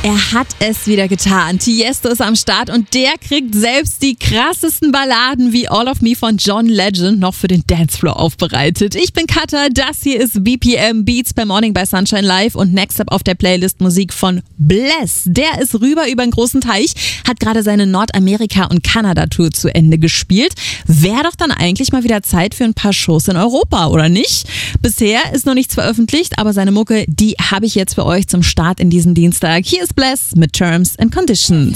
Er hat es wieder getan. Tiesto ist am Start und der kriegt selbst die krassesten Balladen wie All of Me von John Legend noch für den Dancefloor aufbereitet. Ich bin Katha, das hier ist BPM Beats bei Morning by Sunshine Live und next up auf der Playlist Musik von Bless. Der ist rüber über den großen Teich, hat gerade seine Nordamerika- und Kanada-Tour zu Ende gespielt. Wäre doch dann eigentlich mal wieder Zeit für ein paar Shows in Europa, oder nicht? Bisher ist noch nichts veröffentlicht, aber seine Mucke, die habe ich jetzt für euch zum Start in diesen Dienstag. Hier ist Bless mit Terms and Conditions.